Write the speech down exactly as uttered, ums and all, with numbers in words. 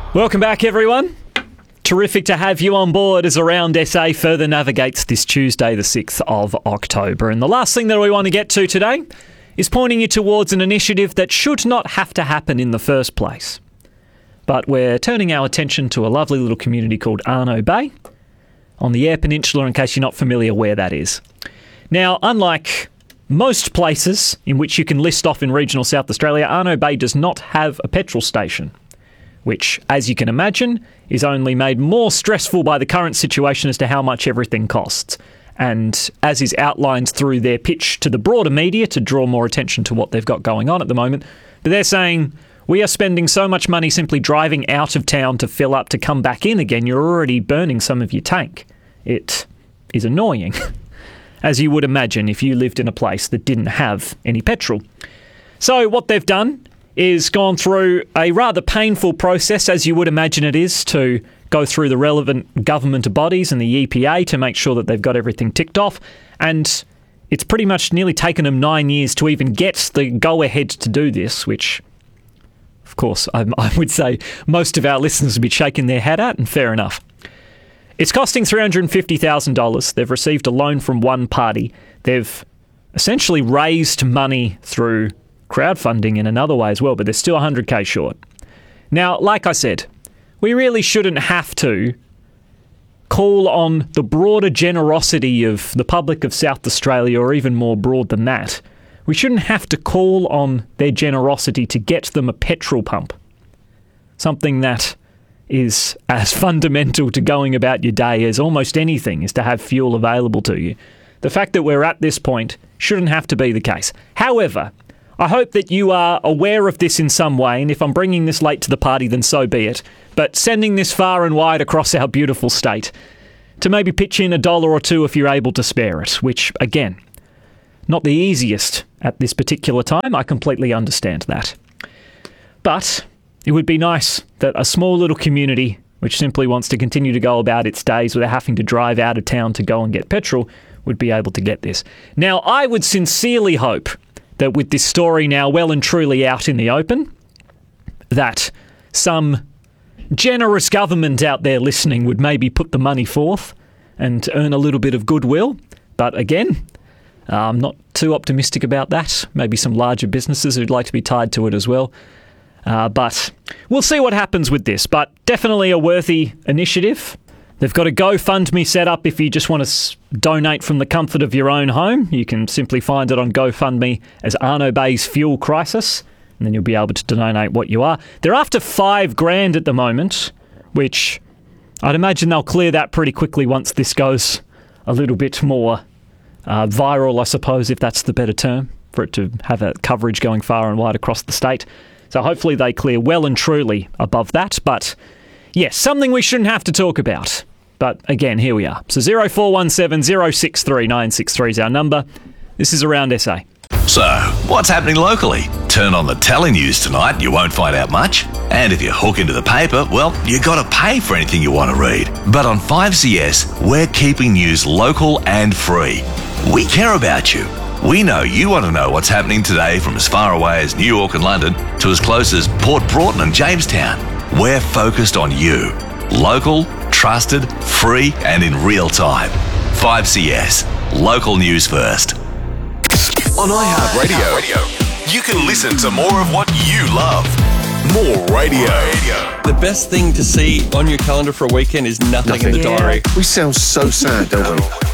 Welcome back, everyone. Terrific to have you on board as Around S A further navigates this Tuesday, the sixth of October. And the last thing that we want to get to today is pointing you towards an initiative that should not have to happen in the first place. But we're turning our attention to a lovely little community called Arno Bay on the Eyre Peninsula, in case you're not familiar where that is. Now, unlike most places in which you can list off in regional South Australia, Arno Bay does not have a petrol station, which, as you can imagine, is only made more stressful by the current situation as to how much everything costs. And as is outlined through their pitch to the broader media to draw more attention to what they've got going on at the moment, but they're saying, we are spending so much money simply driving out of town to fill up to come back in again, you're already burning some of your tank. It is annoying, as you would imagine if you lived in a place that didn't have any petrol. So what they've done is gone through a rather painful process, as you would imagine it is, to go through the relevant government bodies and the E P A to make sure that they've got everything ticked off. And it's pretty much nearly taken them nine years to even get the go-ahead to do this, which, of course, I, I would say most of our listeners would be shaking their head at, and fair enough. It's costing three hundred fifty thousand dollars. They've received a loan from one party. They've essentially raised money through crowdfunding in another way as well, but they're still one hundred K short. Now, like I said, we really shouldn't have to call on the broader generosity of the public of South Australia, or even more broad than that. We shouldn't have to call on their generosity to get them a petrol pump. Something that is as fundamental to going about your day as almost anything is to have fuel available to you. The fact that we're at this point shouldn't have to be the case. However, I hope that you are aware of this in some way, and if I'm bringing this late to the party, then so be it. But sending this far and wide across our beautiful state to maybe pitch in a dollar or two if you're able to spare it, which, again, not the easiest at this particular time. I completely understand that. But it would be nice that a small little community which simply wants to continue to go about its days without having to drive out of town to go and get petrol would be able to get this. Now, I would sincerely hope that with this story now well and truly out in the open, that some generous government out there listening would maybe put the money forth and earn a little bit of goodwill. But again, I'm not too optimistic about that. Maybe some larger businesses who'd like to be tied to it as well. Uh, but we'll see what happens with this. But definitely a worthy initiative. They've got a GoFundMe set up if you just want to s- donate from the comfort of your own home. You can simply find it on GoFundMe as Arno Bay's Fuel Crisis, and then you'll be able to donate what you are. They're after five grand at the moment, which I'd imagine they'll clear that pretty quickly once this goes a little bit more uh, viral, I suppose, if that's the better term, for it to have a coverage going far and wide across the state. So hopefully they clear well and truly above that. But yes, something we shouldn't have to talk about. But again, here we are. So zero four one seven, zero six three, nine six three is our number. This is Around S A. So, what's happening locally? Turn on the telenews tonight, you won't find out much. And if you hook into the paper, well, you got to pay for anything you want to read. But on five C S, we're keeping news local and free. We care about you. We know you want to know what's happening today from as far away as New York and London to as close as Port Broughton and Jamestown. We're focused on you. Local, trusted, free, and in real time. five C S. Local news first. On iHeartRadio, you can listen to more of what you love. More radio. The best thing to see on your calendar for a weekend is nothing, Nothing. in the diary. We sound so sad, don't we?